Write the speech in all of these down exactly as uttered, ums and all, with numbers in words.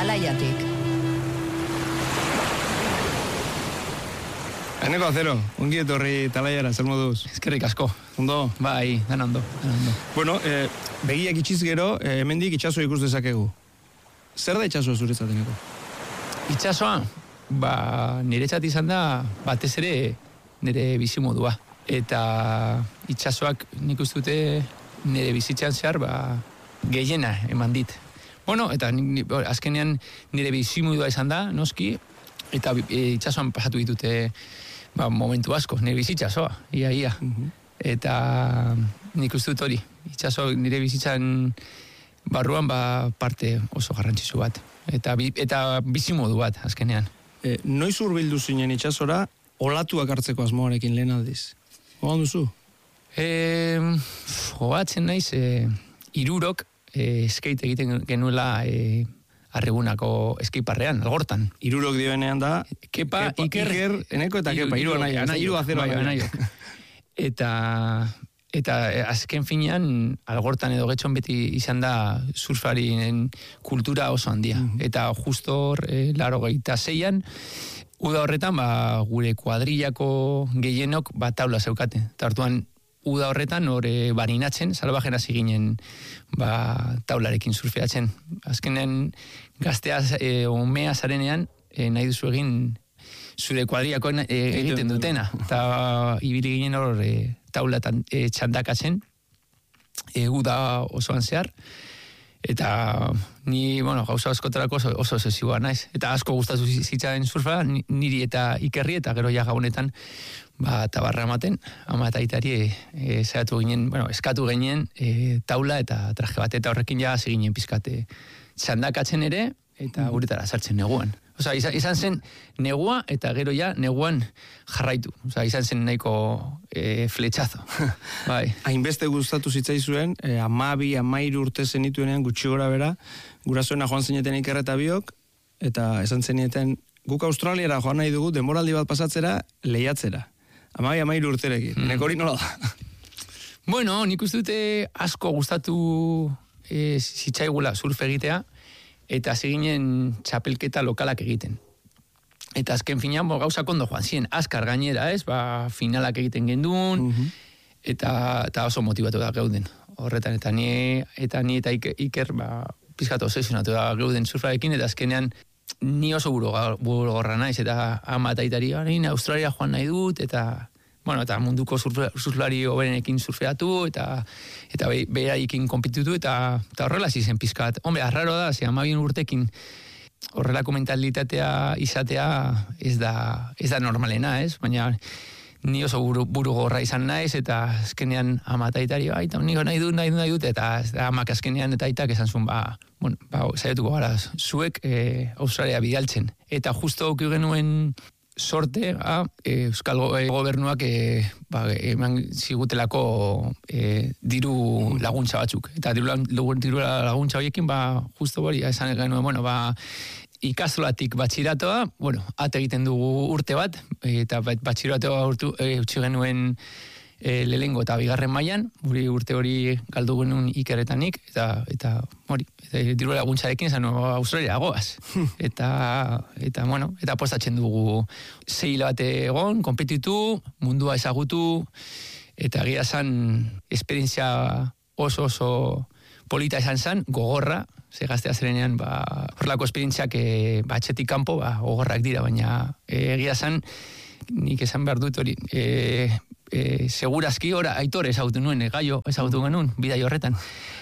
Talaiatik. Eneko Azero, ongi etorri Talaiara, zer moduz? Eskerrik asko. Ondo? Bai, dan ondo, dan ondo. Bueno, eh, begiak itxiz gero, eh, hemendik itxasoa ikus dezakegu. Zer da itxasoa zuretzat, Eneko? Itxasoa, ba, niretzat izan da, batez ere, nire bizimodua. Eta itxasoak nik uste dute nire bizitzan zehar, ba, gehiena eman dit. Bueno, eta ni, azkenean nire bizimodua izan da, noski, eta e, itxasoan pasatu ditute ba, momentu asko, nire bizitzasoa, ia, ia. Uh-huh. Eta nik uste dut hori, itxaso nire bizitzan barruan ba, parte oso garrantzitsu bat. Eta, eta bizimodu bat, azkenean. E, noiz hurbildu zinen itxasora, olatuak hartzeko asmoarekin lehen aldiz? Hogan duzu? E, Joatzen naiz, e, irurok e, skate egiten genuela e, Arregunako eskeiparrean, algortan. Irurok dioenean da, Kepa, Kepa Iker, Iker, Eneko eta Kepa, iru anaiak, iru azero anaiak. Eta, eta azken finean, algortan edo getxon beti izan da surfarien kultura oso handia. Uh-huh. Eta justo hor, e, laro gehieta zeian, uda horretan, ba, gure kuadrillako gehienok, ba, taula zeukaten. Eta hartuan, uda horretan, hor barinatzen, salvajen hasi ginen ba, taularekin surfeatzen. Azkenean, gaztea, e, umea zarenean, e, nahi duzu egin zure kuadriako e, egiten dutena. Eta ibili ginen hor e, taulatan e, txandakatzen, e, uda osoan zehar, eta ni, bueno, gauza askotarako oso, oso sesiua naiz. Eta asko gustatu zitzaren surfa, niri eta Ikerri, eta gero ja gaunetan, ba, tabarra ematen, ama eta aitari e, zehatu ginen, bueno, eskatu ginen e, taula eta traje bat, eta horrekin ja hasi ginen pizkate txandakatzen ere, eta guretara sartzen neguan. Osa, izan, izan zen negua, eta gero ja neguan jarraitu. Osa, izan zen nahiko e, fletxazo. Bai. Hainbeste gustatu zitzaizuen, e, amabi, amairu urte zenituenean gutxi gora bera, gurasoena joan zineten Iker eta biok, eta esan zeniten, guk Australiara joan nahi dugu, demoraldi bat pasatzera, lehiatzera. Amabi, amairu urterekin. Mm. Nekori nola da? Bueno, nik uste dute asko gustatu e, zitzaigula surf egitea, eta ziginen txapelketa lokalak egiten. Eta azken finean, bo, gauza kondo joan ziren, azkar gainera, ez, ba, finalak egiten gendun, uh-huh. eta, eta oso motibatu da geuden. Horretan, eta ni eta, ni eta Iker, Iker ba, pizkatu obsesionatu da geuden surfarekin, eta azkenean ni oso buru, buru gorra naiz, eta ama eta itari, nire Australia joan nahi dut, eta bueno, eta munduko surflari hoberenekin surfeatu, eta eta be, beraikin konpititu, eta, eta horrela zizen pizkat. Hombre, arraro da, ze amabien urtekin horrelako mentalitatea izatea ez da, ez da normalena, ez? Baina ni oso buru, buru gorra izan naiz, eta azkenean ama eta aitari, bai, eta niko nahi dut, nahi dut, nahi dut, eta amak azkenean eta aitak esan zuen, ba, bueno, ba, zaituko gara, zuek e, Australia bidaltzen. Eta justo auki genuen sorte, a, e, Euskal Gobernuak e, ba, eman zigutelako e, diru laguntza batzuk. Eta diru, diru laguntza horiekin, ba, justo bori, esan genuen, bueno, ba, ikastolatik batxiratoa, bueno, ate egiten dugu urte bat, eta batxiratoa urtu, e, utzi genuen e, lehengo eta bigarren mailan, guri urte hori galdu genuen Ikerretanik, eta, eta hori, diru laguntzarekin esan Australia goaz. eta, eta, bueno, eta postatzen dugu sei hilabete egon, konpetitu, mundua ezagutu, eta gira zan esperientzia oso oso polita esan zan, gogorra, ze gaztea zerenean, ba, horrelako esperientziak e, ba, atxetik kanpo, ba, gogorrak dira, baina egia zan, nik esan behar dut hori, e, e, segurazki, ora, Aitor ezagutu nuen, e, gaio ezagutu genuen, bidai horretan,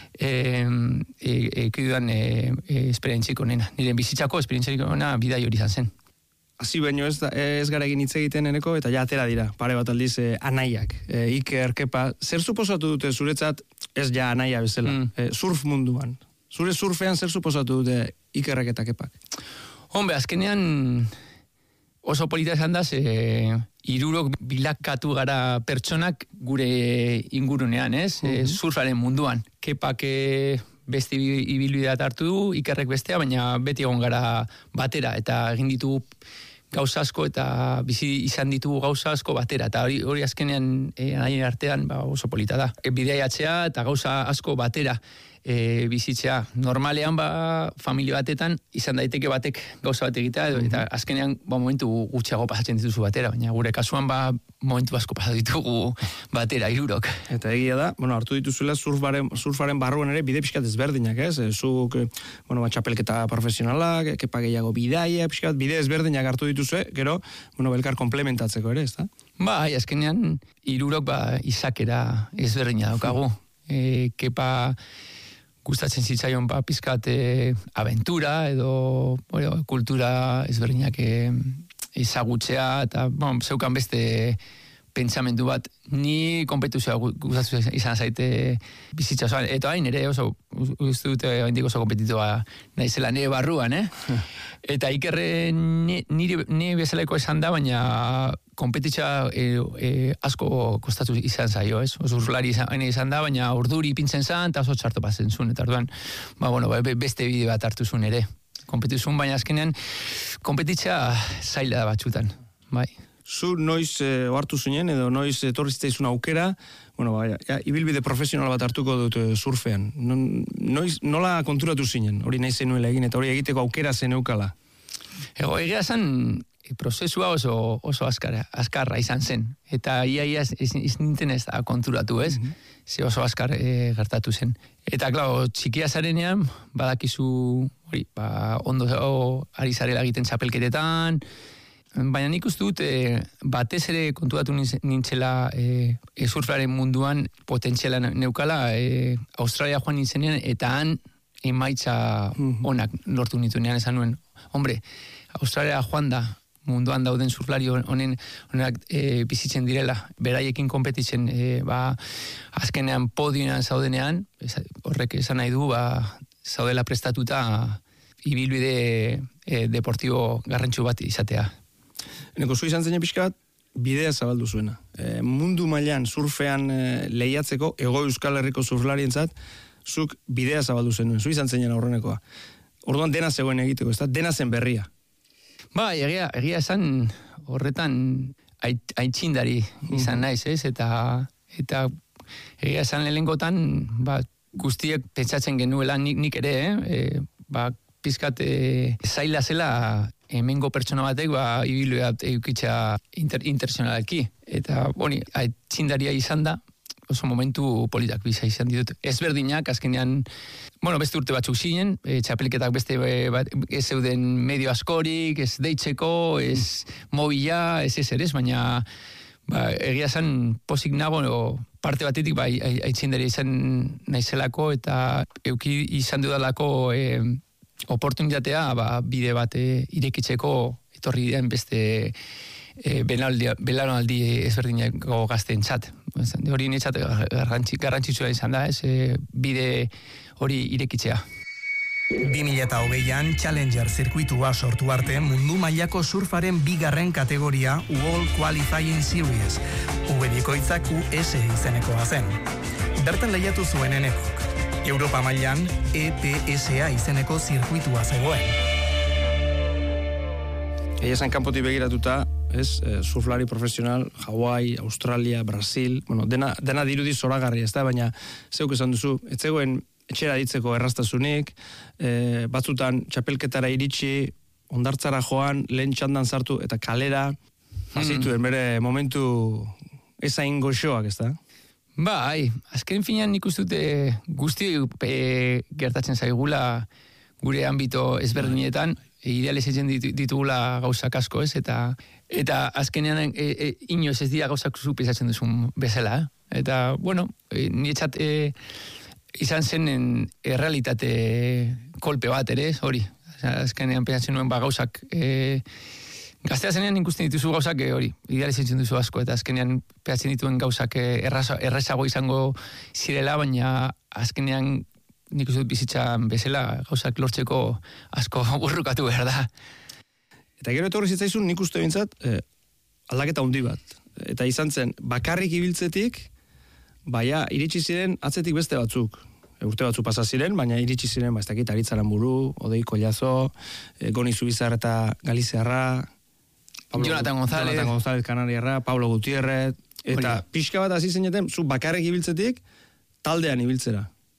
ekidudan e, e, e, esperientzik onena. Nire bizitzako esperientzik onena bidai hori izan zen. Hasi baino ez, ez gara egin hitz egiten Eneko, eta ja atera dira, pare bat aldiz e, anaiak, e, Iker, Kepa, zer suposatu dute zuretzat ez ja anaia bezala, mm. e, surf munduan? Zure surfean zer suposatu dute Ikerrek eta Kepak? Hombre, azkenean oso polita esan da, ze hirurok bilakatu gara pertsonak gure ingurunean, ez? Uh-huh. E, surfaren munduan. Kepak beste ibilbidea hartu du, Ikerrek bestea, baina beti egon gara batera, eta egin ditu gauza asko eta bizi izan ditugu gauza asko batera, eta hori, hori azkenean e, nahi artean ba, oso polita da. E, bidea jatzea eta gauza asko batera e, bizitzea. Normalean, ba, familia batetan, izan daiteke batek gauza bat egitea, edo, eta azkenean, ba, momentu gutxiago pasatzen dituzu batera, baina gure kasuan, ba, momentu asko pasatu ditugu batera, hirurok. Eta egia da, bueno, hartu dituzuela surfaren, surfaren barruan ere bide pixkat ezberdinak, ez? Zuk, bueno, ba, txapelketa profesionalak, kepa gehiago bidaia, pixkat bide ezberdinak hartu dituzue, gero, bueno, belkar komplementatzeko ere, ez da? Ba, azkenean, hirurok ba, izakera ezberdina daukagu. E, kepa gustatzen zitzaion ba, pizkat e, aventura edo bueno, kultura ezberdinak e, ezagutzea, eta bon, zeukan beste pentsamendu bat, ni kompetizioa gustatzen izan zaite bizitza osoan, eta hain ere oso uste dute haindik oso kompetitua naizela nire barruan, eh? Eta Ikerre nire, nire bezaleko esan da, baina kompetitza e, e, asko kostatu izan zaio, ez? Oso urlari izan, izan da, baina urduri pintzen zan, eta oso txarto pasen zuen, eta orduan, ba, bueno, ba, beste bide bat hartu zuen ere. Kompetizun, baina azkenean, kompetitza zaila da batzutan, bai. Zu noiz e, ohartu zinen, edo noiz etorri zitzaizun aukera, bueno, ba, ja, ibilbide profesional bat hartuko dut e, surfean. Non, noiz, nola konturatu zinen, hori nahi zenuela egin, eta hori egiteko aukera zeneukala? Ego, egia zen, prozesua oso, oso azkarra, azkarra izan zen. Eta ia, ia, ez, ez nintzen ez da konturatu, ez? Mm-hmm. Ze oso azkar e, gertatu zen. Eta, klaro, txikia zarenean, badakizu, hori, ba, ondo o, ari zarela egiten txapelketetan, baina nik uste dut, e, batez ere kontuatu nintzela e, e, surflaren munduan potentziala neukala, e, Australia joan nintzenean, eta han emaitza onak lortu nituenean esan nuen. Hombre, Australia joan da, munduan dauden surflari honen honak e, bizitzen direla, beraiekin kompetitzen, e, ba, azkenean podioan zaudenean, horrek esan nahi du, ba, zaudela prestatuta ibilbide e, deportibo garrantzu bat izatea. Eneko zu izan zein pixkat, bidea zabaldu zuena. E, mundu mailan surfean e, lehiatzeko, ego Euskal Herriko surflarientzat, zuk bidea zabaldu zenuen, zu izan zeinen aurrenekoa. Orduan dena zegoen egiteko, ez da? Dena zen berria. Ba, egia, egia esan horretan aitzindari izan naiz, ez? Eta, eta egia esan lehengotan, ba, guztiek pentsatzen genuela nik, nik ere, eh? E, ba, pizkat e, zaila zela hemengo pertsona batek ba ibiluea eukitza inter, internazionalki. Eta, boni, aitzindaria izan da, oso momentu politak biza izan ditut. Ezberdinak, azkenean, bueno, beste urte batzuk zinen, e, txapelketak beste e, bat, ez zeuden medio askorik, ez deitzeko, ez mobila, ez ez ere, baina ba, egia zen pozik nago, o, parte batetik ba, aitzindaria izan naizelako, eta euki izan dudalako e, oportunitatea ba, bide bat e, irekitzeko etorri den beste e, belanaldi ezberdineko gazteen txat. Hori netzat garrantzitsua izan da, ez, e, bide hori irekitzea. bi mila hogeian Challenger zirkuitua sortu arte mundu mailako surfaren bigarren kategoria World Qualifying Series, ubedikoitzak U S izenekoa zen. Bertan lehiatu zuen Enekok. Europa mailan E P S A izeneko zirkuitua zegoen. Egia zen kanpotik begiratuta, ez, surflari profesional, Hawaii, Australia, Brasil, bueno, dena, dena dirudi zoragarri, ez da, baina zeuk esan duzu, ez zegoen etxera ditzeko errastasunik, e, batzutan txapelketara iritsi, ondartzara joan, lehen txandan sartu, eta kalera, hazituen mm. bere momentu ezain goxoak, ez da? Ba, hai, azken finean nik uste dute guzti e, gertatzen zaigula gure ambito ezberdinetan, e, idealizatzen ditugula gauzak asko, ez? Eta, eta azkenean e, e, inoz ez dira gauzak zu pensatzen duzun bezala, eh? Eta, bueno, e, niretzat e, izan zen errealitate kolpe bat ere, hori. Azkenean pensatzen nuen ba gauzak... E, Gaztea zenean ikusten dituzu gauzak hori, idealizatzen duzu asko, eta azkenean pehatzen dituen gauzak erraza, errezago izango zirela, baina azkenean nik uste dut bizitzan bezala gauzak lortzeko asko burrukatu behar da. Eta gero etorri zitzaizun nik uste bintzat eh, aldaketa handi bat. Eta izan zen, bakarrik ibiltzetik, baina iritsi ziren atzetik beste batzuk. E, urte batzu pasa ziren, baina iritsi ziren, ba, ez dakit, Aritzaran buru, Odei Kollazo, e, Goni Zubizar eta Galiziarra, Pablo, Jonathan González, Jonathan González Kanariarra, Pablo Gutiérrez, eta pixka bat hasi zineten, zu bakarrik ibiltzetik, taldean ibiltzera.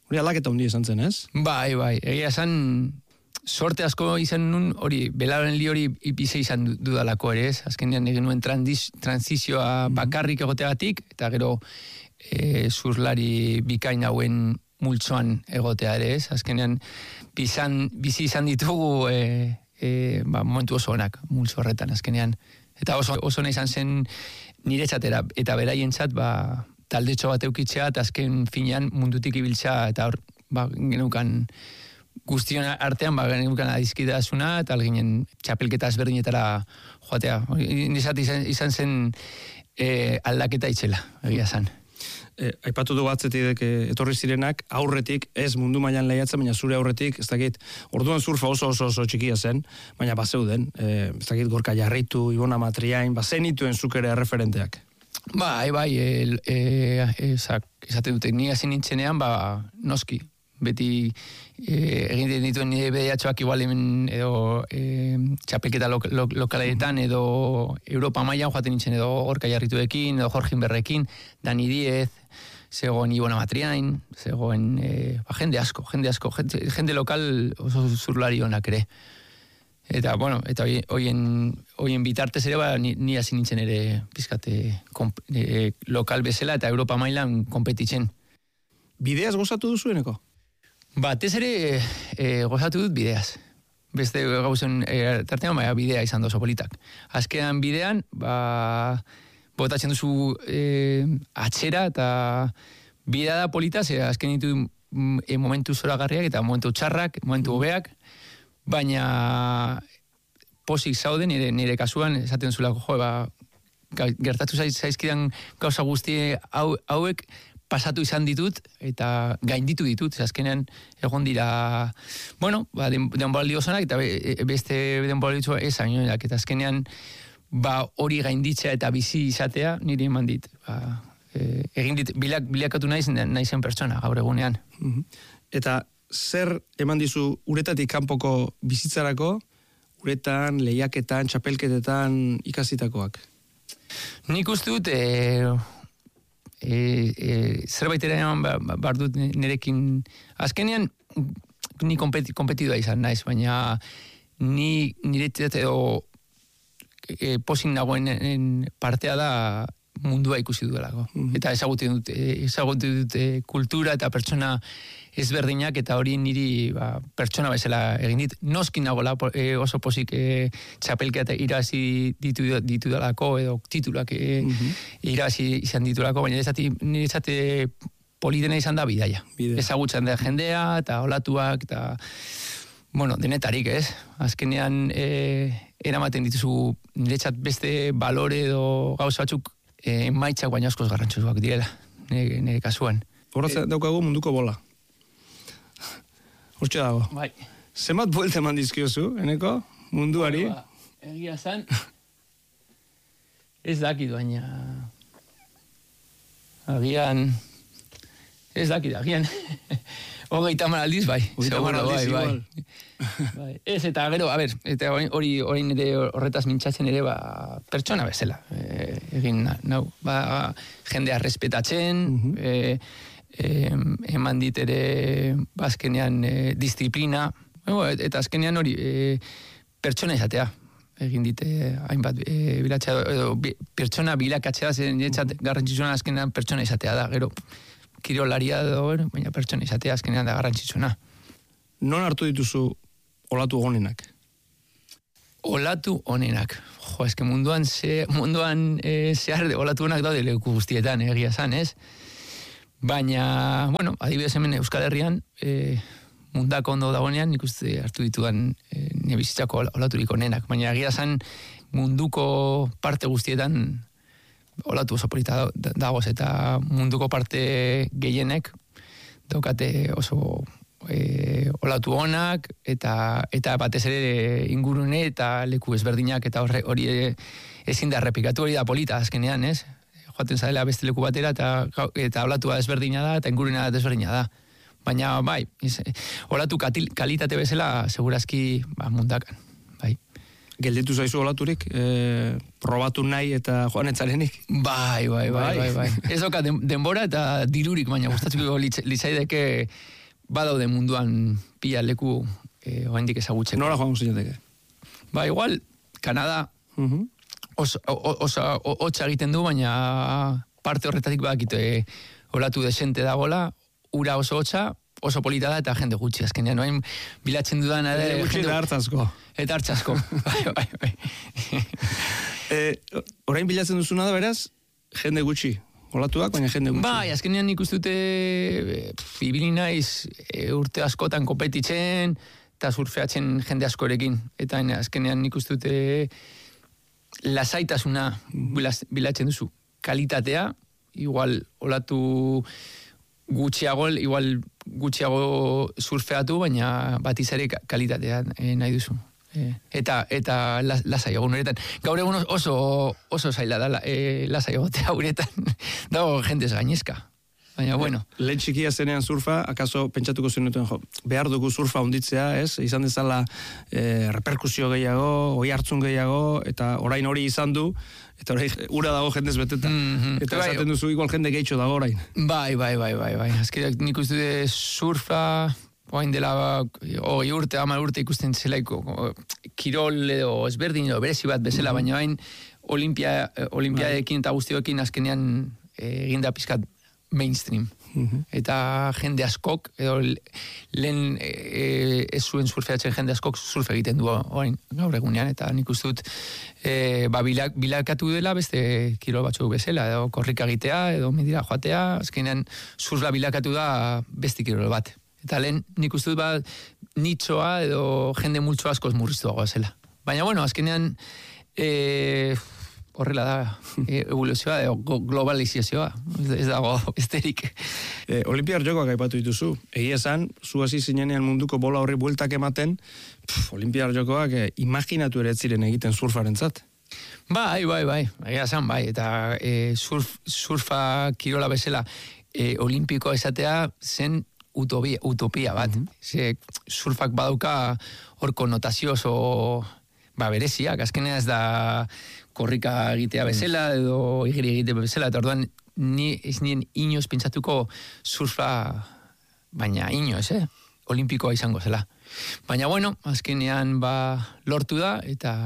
Hori aldaketa hundi izan zen, ez? Bai, bai, egia esan sorte asko izan nun, hori, belaren li hori ipize izan dudalako ere, ez? Azkenean egin nuen transizioa bakarrik egoteagatik, eta gero e, zurlari bikain hauen multzoan egotea ere, ez? Azkenean bizan, bizi izan ditugu e, e, ba, momentu oso onak multzo horretan, azkenean. Eta oso, oso nahi izan zen nire txatera, eta beraientzat, ba, taldetxo bat eukitzea, eta azken finean mundutik ibiltzea, eta hor, ba, genukan guztion artean, ba, genukan adizkidazuna, eta alginen txapelketa ezberdinetara joatea. Nizat izan, izan zen e, aldaketa itzela, egia zan. E, aipatu dugu atzetik etorri zirenak, aurretik, ez mundu mailan lehiatzen, baina zure aurretik, ez dakit, orduan surfa oso oso oso txikia zen, baina bazeuden, e, ez dakit Gorka Jarritu, Ibona Matriain, bazenituen zuk ere referenteak. Bai, bai, e, e, ezak, esaten dute, ni hasi nintzenean, ba, noski, beti e, egin dituen nire bedeatxoak igual hemen edo e, txapelketa lo, lo, lokaletan edo Europa mailan joaten nintzen edo Gorka Jarrituekin, edo Jorge Inberrekin, Dani Diez, zegoen Ibona Matriain, zegoen e, ba, jende asko, jende asko, jende, jende lokal oso zurlari honak ere. Eta, bueno, eta hoien, hoien bitartez ere, ba, ni, ni hasi nintzen ere pizkate e, lokal bezala eta Europa mailan konpetitzen. Bideaz gozatu duzueneko? Batez ere e, gozatu dut bideaz. Beste gauzen e, tartean, baina bidea izan da oso politak. Azkenan bidean, ba, botatzen duzu e, atxera eta bidea da polita, ze azken ditu e, momentu zoragarriak eta momentu txarrak, momentu hobeak, baina posik zauden nire, nire kasuan, esaten zulako, jo, ba, gertatu zaizkidan gauza guztie hau, hauek pasatu izan ditut eta gainditu ditut, azkenean egon dira, bueno, ba, denboraldi osonak eta beste denboraldi osonak ez ainoenak, eta azkenean ba, hori gainditzea eta bizi izatea nire eman dit. Ba, e, egin dit, bilak, bilakatu naiz, naizen pertsona, gaur egunean. Eta zer eman dizu uretatik kanpoko bizitzarako, uretan, lehiaketan, txapelketetan ikasitakoak? Nik uste dut, e, e, e, zerbait ere eman bar dut nirekin, azkenean ni kompeti, kompetidua izan naiz, baina ni niretzat edo e, posin nagoen partea da mundua ikusi duelako. Mm-hmm. Eta ezagutu dut, ezagutu dut e, kultura eta pertsona ezberdinak, eta hori niri ba, pertsona bezala egin dit. Noskin nagoela e, oso posik e, txapelketa irazi ditu, ditu dalako, edo titulak e, mm-hmm. irazi izan ditulako, baina nire zate politena izan da bidaia. Bidea. Ezagutzen da jendea, eta olatuak, eta bueno, denetarik, ez? Azkenean e, eramaten dituzu niretzat beste balore edo gauza batzuk e, emaitzak baina askoz garrantzitsuak direla, nire, nire kasuan. Horraz e, daukagu munduko bola. Hortxe dago. Bai. Zenbat buelte eman dizkiozu, eneko, munduari? Ba, egia zan, ez dakit, baina agian, ez dakit, agian, hogeita hamar aldiz, bai. Hogeita hamar aldiz, bai, bai. Bai. Ez, eta gero, a ber, eta hori orain ere horretaz mintzatzen ere, ba, pertsona bezala, e, egin nau, ba, jendea respetatzen, uh-huh. e, e, eman dit ere, bazkenean, e, disiplina, eta azkenean hori, e, pertsona izatea, egin dite hainbat e, bilatzea, edo bi, pertsona bilakatzea, zen jetzat garrantzitsuena azkenean pertsona izatea da, gero, kirolaria edo, baina pertsona izatea azkenean da garrantzitsuna. Non hartu dituzu olatu honenak? Olatu honenak. Jo, eske munduan, ze, munduan e, zehar de olatu honak daude leku guztietan, egia zan, ez? Baina, bueno, adibidez hemen Euskal Herrian, e, mundako ondo dagoenean, nik uste hartu ditudan e, nire bizitzako olaturik honenak. Baina egia zan munduko parte guztietan olatu oso polita dagoz, eta munduko parte gehienek daukate oso e, olatu honak, eta eta batez ere ingurune eta leku ezberdinak, eta horre, hori ezin da errepikatu, hori da polita azkenean, ez? Joaten zadela beste leku batera, eta, eta olatua ezberdina da, eta ingurunea ezberdina da. Baina, bai, iz, olatu katil, kalitate bezala, segurazki, ba, mundakan, bai. gelditu zaizu olaturik, e, probatu nahi eta joan etzarenik. Bai, bai, bai, bai, bai. Ez oka den, denbora eta dirurik, baina gustatuko litzaideke badaude munduan pila leku e, oraindik ezagutzen. Nora joan zineteke? Ba, igual, Kanada Uh-huh. oso, oso, hotza egiten du, baina parte horretatik badakite olatu desente dagola, ura oso hotza, oso polita da eta jende gutxi azkenean, noain bilatzen dudan ere... Gutxi jende... da hartzazko. Eta hartzazko. bai, bai, bai. e, orain bilatzen duzuna da beraz, jende gutxi. Olatuak, baina jende gutxi. Bai, azkenean nik uste dute ibili naiz e, urte askotan kompetitzen eta surfeatzen jende askorekin. Eta azkenean nik uste dute lasaitasuna bilatzen duzu. Kalitatea, igual olatu gutxiago, igual gutxiago surfeatu, baina batiz ere kalitatea e, nahi duzu. E, eta eta las, lasai egun horretan. Gaur egun oso, oso zaila da e, lasai egotea horretan. Dago jendez gainezka. Baina, bueno. Lehen txikia zenean surfa, akaso pentsatuko zenuten, jo, behar dugu surfa hunditzea, ez? Izan dezala e, reperkusio gehiago, oi hartzun gehiago, eta orain hori izan du, eta orain ura dago jendez beteta. Mm-hmm. Eta bai, esaten duzu igual jende gehitxo dago orain. Bai, bai, bai, bai, bai. Azkeneak nik uste dut surfa, oain dela, hori urte, hamar urte ikusten zelaiko, kirol edo ezberdin edo berezi bat bezala, mm-hmm. baina hain olimpia, olimpiadekin eta guztioekin azkenean eginda pizkat mainstream. Uh-huh. Eta jende askok, edo lehen e, ez zuen surfeatzen jende askok surfe egiten du orain gaur egunean, eta nik uste dut e, ba, bilak, bilakatu dela beste kirol batzuk bezala, edo korrika egitea, edo medira joatea, azkenean surfla bilakatu da beste kirol bat. Eta lehen nik uste dut ba, nitsoa edo jende multzo askoz murriztu dagoa zela. Baina bueno, azkenean e, horrela da, evoluzioa, globalizazioa, ez dago besterik. E, Olimpiar jokoak aipatu dituzu, egia esan, zu hasi zinenean munduko bola horri bueltak ematen, pff, Olimpiar jokoak e, imaginatu ere ez ziren egiten surfarentzat. Bai, bai, bai, egia esan, bai, eta e, surf, surfa kirola bezala, e, olimpikoa esatea zen utopia, utopia bat. Mm-hmm. Ze, surfak badauka hor konnotazio oso ba, bereziak, azkenean ez da korrika egitea bezala, edo igiri egitea bezala, eta orduan ni ez nien inoz pentsatuko surfa, baina inoz, eh? Olimpikoa izango zela. Baina bueno, azkenean ba, lortu da, eta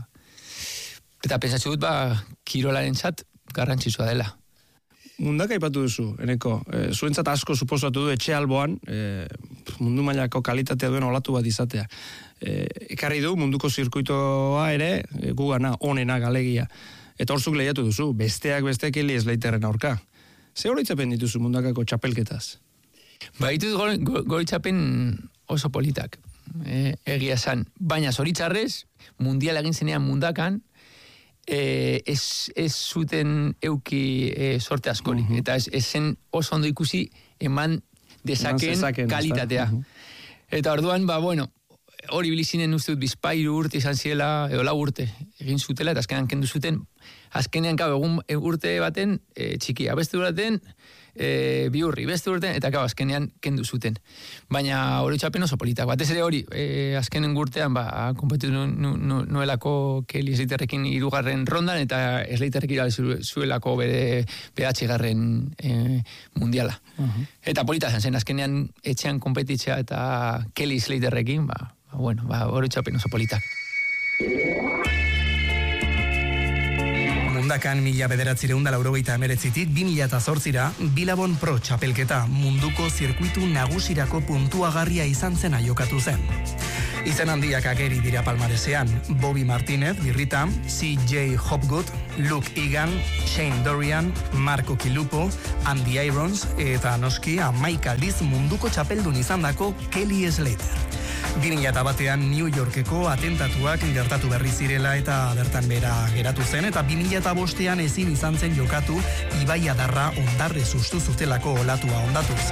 eta pentsatzu dut ba, kirolaren zat garrantzitsua dela. Mundak aipatu duzu, Eneko, e, zuentzat asko suposatu du etxe alboan, e, mundu mailako kalitatea duen olatu bat izatea. E, ekarri du munduko zirkuitoa ere, e, gugana, onena, galegia. Eta horzuk lehiatu duzu, besteak beste Kelly Slaterren aurka. Ze horitzapen dituzu mundakako txapelketaz? Ba, ditut goritzapen oso politak, e, egia esan. Baina zoritzarrez, mundial egin zenean mundakan, E, ez, ez zuten euki e, sorte askori. Uh-huh. Eta ez, ez zen oso ondo ikusi eman dezaken zezaken, kalitatea. Uh-huh. Eta orduan, ba, bueno, hori bilizinen uste dut bizpairu urte izan ziela, edo lau urte egin zutela, eta azkenean kendu zuten, azkenean kau egun urte baten e, txikia, beste baten e, bi urri, beste urte, eta kau azkenean kendu zuten. Baina hori txapen oso politak, batez ere hori, e, azkenen urtean, ba, konpetu nu, nu, nu, nuelako Kelly Slaterrekin irugarren rondan, eta Slaterrek irabezi zuelako bere behatxigarren e, mundiala. Uh-huh. Eta polita zen, azkenean etxean konpetitzea eta Kelly Slaterrekin, ba, ba, bueno, ba, hori txapen oso politak. Mundakan mila bederatzireun da laurogeita emeretzitik bi mila eta zortzira Bilabon Pro txapelketa munduko zirkuitu nagusirako puntuagarria izan zena jokatu zen. Izen handiak ageri dira palmaresean, Bobby Martinez, birrita, C J Hopgood, Luke Egan, Shane Dorian, Marco Kilupo, Andy Irons, eta noski hamaika aldiz munduko txapeldun izandako Kelly Slater. bi mila batean New Yorkeko atentatuak gertatu berri zirela eta bertan bera geratu zen, eta bi mila bostean ezin izan zen jokatu Ibai Adarra ondarre sustu zutelako olatua ondatuz.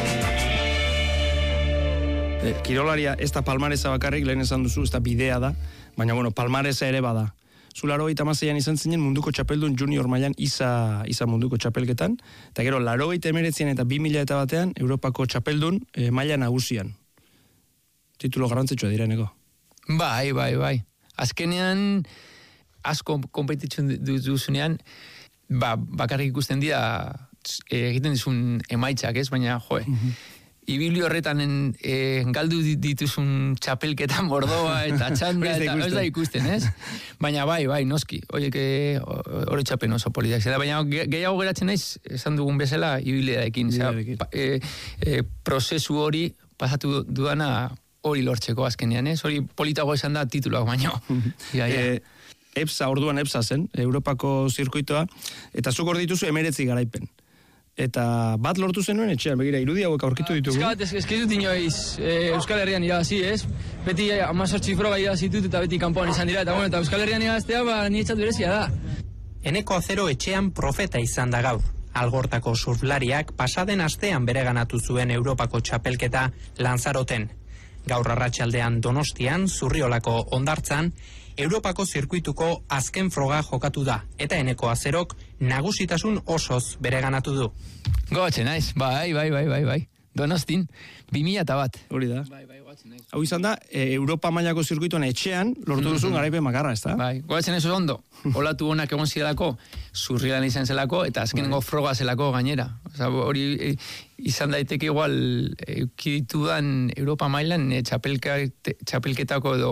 E, kirolaria ez da palmaresa bakarrik, lehen esan duzu, ez da bidea da, baina bueno, palmaresa ere bada. Zu larogeita hamaseian izan zinen munduko txapeldun junior mailan isa, isa munduko txapelketan, eta gero larogeita hemeretzian eta bi mila batean Europako txapeldun e, maila nagusian. Titulo garrantzitsua direneko. Bai, bai, bai. azkenean asko konpetitzen duzunean, ba, bakarrik ikusten dira egiten dizun emaitzak, ez? Baina, joe, ibili horretan e, galdu dituzun txapelketa mordoa eta txanda, eta ez da ikusten, ez? Baina bai, bai, noski, horiek hori txapen oso politak zela, baina gehiago geratzen naiz, esan dugun bezala, ibilearekin, e, e, prozesu hori pasatu dudana hori lortzeko azkenean, ez? Hori politago esan da tituluak baino. ja, ja. E, EPSA, orduan EPSA zen, Europako zirkuitoa, eta zuk hor dituzu emeretzi garaipen. Eta bat lortu zenuen etxean, begira, irudi hauek aurkitu ditugu. Eskat, ez dut inoiz e, Euskal Herrian irabazi, ez? Beti amazortzi froga irabazitut eta beti kanpoan izan dira, eta bueno, eta Euskal Herrian irabaztea, ba, niretzat berezia da. Eneko Azero etxean profeta izan da gaur. Algortako surflariak pasaden astean bereganatu zuen Europako txapelketa Lanzaroten. Gaur arratsaldean Donostian, Zurriolako Hondartzan, Europako zirkuituko azken froga jokatu da, eta Eneko Azerok nagusitasun osoz bereganatu du. Goatzen naiz, bai, bai, bai, bai, bai. Donostin, bi mila eta bat. Hori da. Bai, bai, goatzen naiz. Hau izan da, e, Europa mailako zirkuituan etxean lortu duzun garaipen makarra, ez da? Bai, goatzen naiz ondo. Olatu honak egon zidalako, Zurrilan izan zelako, eta azkenengo froga zelako gainera. Osa, hori e, izan daiteke igual eukiditudan Europa mailan e, txapelka, te, txapelketako edo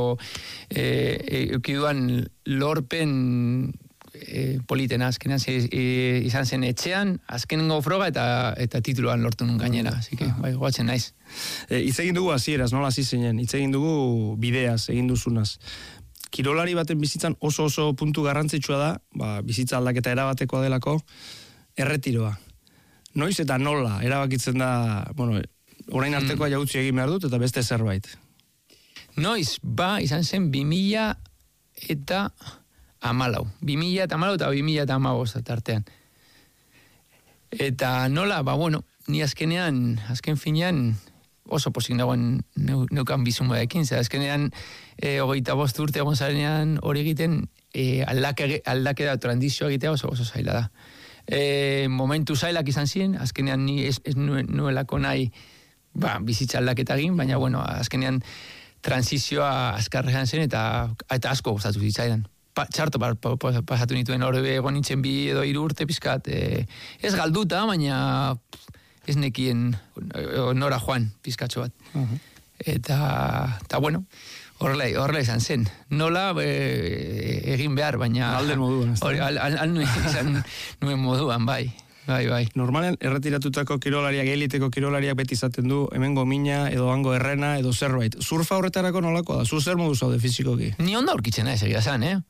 e, eukiduan lorpen e, politen azkenean e, izan zen etxean, azkenengo froga eta eta tituluan lortu nun gainera. Así que, bai, goatzen naiz. E, hitz egin dugu hasieraz, nola hasi zinen, hitz egin dugu bideaz, egin duzunaz. Kirolari baten bizitzan oso oso puntu garrantzitsua da, ba, bizitza aldaketa erabatekoa delako, erretiroa. Noiz eta nola erabakitzen da, bueno, orain artekoa mm. jautzi egin behar dut, eta beste zerbait. Noiz, ba, izan zen bi mila eta hamalau. bi mila eta hamalau eta bi mila eta hamabost artean. Eta nola, ba, bueno, ni azkenean, azken finean, oso posik nagoen neukan bizumoekin, ze azkenean e, hogeita bost urte egon zarenean hori egiten e, aldake, aldake da transizioa egitea oso, oso zaila da. E, momentu zailak izan ziren, azkenean ni ez, ez nuelako nahi ba, bizitza aldaketa egin, baina bueno, azkenean transizioa azkarrean zen eta, eta asko gustatu zitzaidan. Pa, txarto pa, pa, pa, pasatu nituen hori egon nintzen bi edo hiru urte pizkat, e, ez galduta, baina ez nekien nora joan pizkatxo bat. Uh-huh. Eta, eta bueno, horrela, horrela izan zen. Nola e, egin behar, baina... Alden moduan. Hori, al, al, al nuen, izan, nuen moduan, bai. Bai, bai. Normalen, erretiratutako kirolariak, eliteko kirolariak beti izaten du, hemengo mina, edo hango errena, edo zerbait. Surfa horretarako nolako da? Zu zer modu zaude fizikoki? Ni onda aurkitzen ez, egia zan, eh?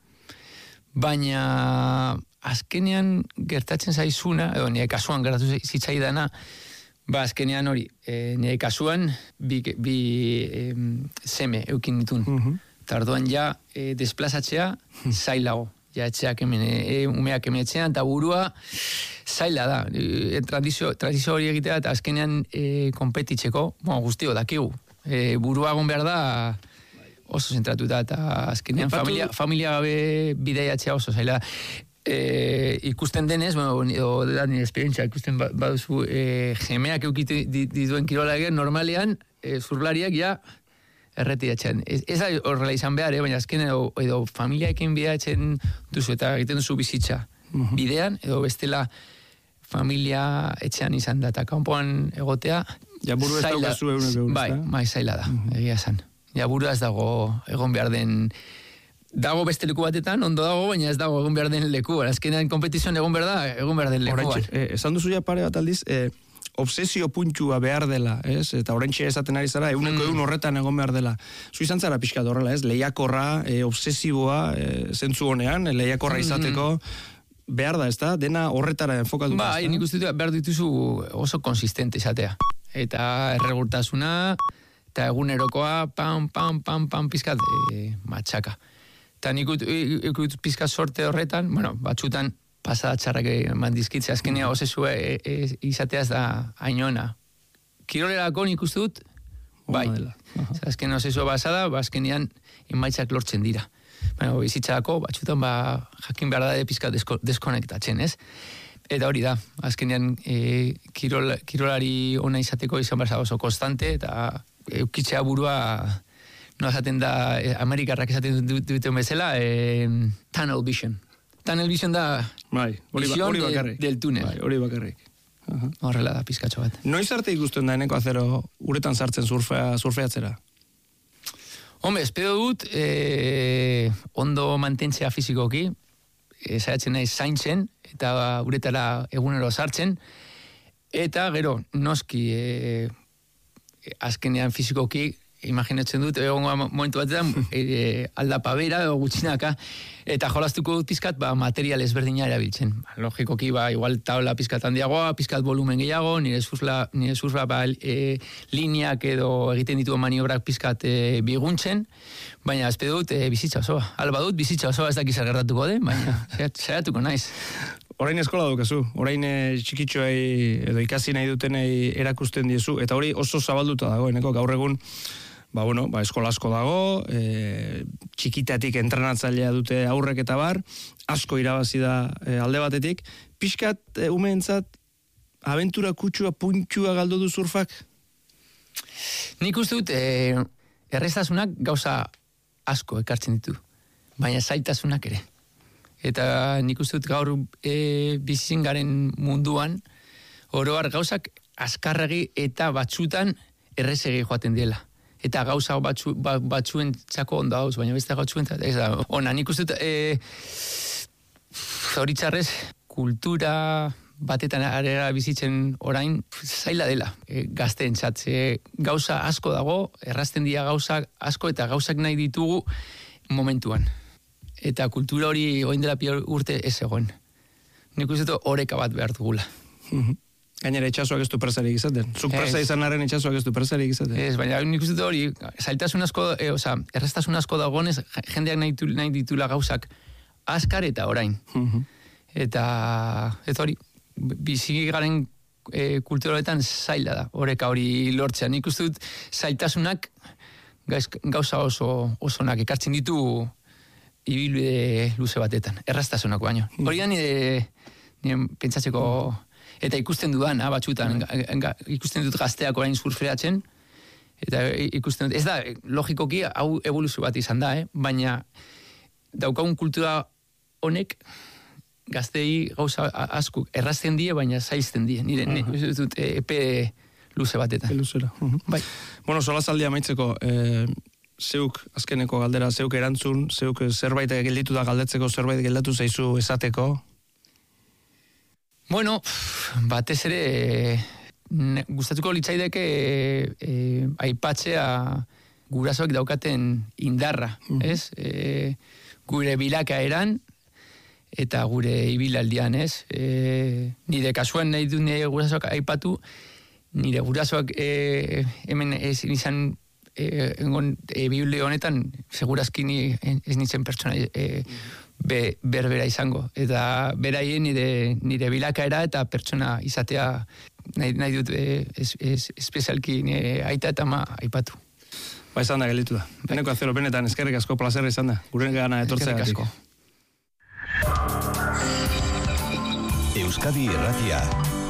Baina azkenean gertatzen zaizuna, edo nire kasuan gertatu zitzaidana, ba, azkenean hori, e, nire kasuan, bi, bi e, seme eukin ditun. Uh-huh. Tardoan ja, e, desplazatzea zailago. Ja, etxeak hemen, e, umeak hemen etxean, eta burua zaila da. E, tradizio, tradizio hori egitea, eta azkenean e, konpetitzeko, bueno, guztio dakigu. E, burua egon behar da oso zentratuta, eta azkenean familia, familia gabe bideiatzea oso zaila. E, ikusten denez, bueno, edo da nire esperientzia, ikusten baduzu e, jemeak eukitu dituen kirolariak normalean, e, zurlariak ja erretiratzen. Ez, ez da horrela izan behar, eh? Baina azken edo, edo familiaekin bideatzen duzu eta egiten duzu bizitza uh-huh. bidean, edo bestela familia etxean izan da, eta kanpoan egotea ja buru ez daukazu egunek egun, bai, bai, zaila da, uh-huh. egia esan. Ja buru ez dago egon behar den dago beste leku batetan, ondo dago, baina ez dago egon behar den leku. Azkenean kompetizioan egon behar da, egon behar den lekuan. Eh, esan duzu ja pare bat aldiz, eh, obsesio puntua behar dela, ez? Eta oraintxe esaten ari zara, eguneko egun horretan egon behar dela. Zu izan zara pixkat horrela, ez? Lehiakorra, eh, obsesiboa, eh, zentzu honean, lehiakorra izateko, behar da, ez da? Dena horretara enfokatu. Ba, nik uste dut behar dituzu oso konsistente izatea. Eta erregurtasuna, eta egunerokoa, pam, pam, pam, pam, pizkat, eh, matxaka. Eta nik ut pizkat sorte horretan, bueno, batzutan pasada txarrak eman dizkitze, azkenea osesua e, e, izateaz da hainona. Kirolerako nik uste dut, bai. Azken osesua basada, ba, azkenean emaitzak lortzen dira. Baina, bizitzako, batzutan, ba, jakin behar da de pizkat desko, deskonektatzen, ez? Eta hori da, azkenean e, kirol, kirolari ona izateko izan behar oso konstante, eta eukitzea burua no esaten da, eh, Amerikarrak esaten duten bezala, eh, tunnel vision. Tunnel vision da bai, hori, visión hori de, bakarrik. del túnel. Bai, hori bakarrik. Uh-huh. Horrela da, pizkatxo bat. Noiz arte ikusten da eneko azero uretan sartzen surfea, surfeatzera? Hombre, espero dut, eh, ondo mantentzea fizikoki, eh, saiatzen nahi zaintzen, eta uretara egunero sartzen, eta gero, noski, eh, azkenean fizikoki, imaginatzen dut, egongo momentu batetan, e, aldapa bera, edo gutxinaka, eta jolastuko dut pizkat, ba, material ezberdina erabiltzen. Ba, logikoki, ba, igual taula pizkat handiagoa, pizkat volumen gehiago, nire surfla, nire surfla, ba, e, lineak edo egiten ditu maniobrak pizkat e, biguntzen, baina ezpe dut e, bizitza osoa. Alba dut, bizitza osoa ez dakiz gertatuko den, baina saiatuko naiz. Orain eskola daukazu, orain e, txikitxoei edo ikasi nahi dutenei erakusten diezu, eta hori oso zabalduta dagoeneko, gaur egun, ba, bueno, ba, eskola asko dago, e, txikitatik entrenatzailea dute aurrek eta bar, asko irabazi da e, alde batetik, pixkat e, umeentzat, abentura kutsua, puntxua galdu du surfak? Nik uste dut, e, erreztasunak gauza asko ekartzen ditu, baina zaitasunak ere. Eta nik uste dut gaur e, bizizin garen munduan, oroar gauzak azkarregi eta batzutan errezegi joaten diela. Eta gauza batzu, ba, batzuen txako ondo hauz, baina beste gauzuen ez da. Ona, nik uste dut, e, zoritxarrez, kultura batetan arera bizitzen orain zaila dela, e, gazteen txatze. Gauza asko dago, errazten dira gauza asko eta gauzak nahi ditugu momentuan. Eta kultura hori oin dela pi urte ez egon. Nik uste dut oreka bat behar dugula. Gainera itxasoak ez du persarik izaten. Zuk persa izan arren itxasoak ez du persarik izaten. Ez, baina nik uste dut hori, zailtasun asko, e, oza, erreztasun asko dagoenez, jendeak nahi, ditu, nahi ditula gauzak askar eta orain. Eta, ez hori, bizi garen e, kulturaletan zaila da, oreka hori lortzea. Nik uste dut zailtasunak gauza oso osonak ekartzen ditu ibilbide luze batetan, erraztasunako baino. Hori da nire, nire pentsatzeko, eta ikusten dudan, ha, batxutan, ikusten dut gazteak orain surfeatzen, eta ikusten dut, ez da, logikoki, hau evoluzio bat izan da, eh? Baina daukagun kultura honek, gaztei gauza asko errazten die, baina zaizten die, nire, uh-huh. nire dut, epe luze batetan. Epe luzera. Uh-huh. Bai. Bueno, solazaldia maitzeko, eh, zeuk, azkeneko galdera, zeuk erantzun, zeuk zerbait gelditu da galdetzeko, zerbait geldatu zaizu esateko? Bueno, batez ere, ne, gustatuko litzaideke e, e, aipatzea gurasoak daukaten indarra, mm. ez? E, gure bilakaeran eta gure ibilaldian, ez? E, nire kasuan nahi du nire gurasoak aipatu, nire gurasoak e, hemen ez izan E, engon, e, bibli honetan segurazki ni ez nintzen pertsona e, be, berbera izango. Eta beraien nire, nire bilakaera eta pertsona izatea nahi, nahi dut e, es, es, espezialki nire aita eta ma aipatu. Ba, izan da, gelitu da. Beneko azero, benetan, eskerrik asko, plazerra izan da. Gure gana etortzea. Eskerrik asko. Euskadi Irratia.